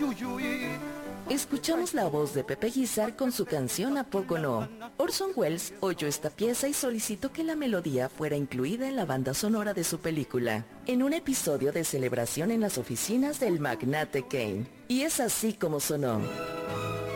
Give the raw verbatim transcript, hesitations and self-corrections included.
Escuchamos la voz de Pepe Guizar con su canción ¿A poco no? Orson Welles oyó esta pieza y solicitó que la melodía fuera incluida en la banda sonora de su película, en un episodio de celebración en las oficinas del magnate Kane. Y es así como sonó.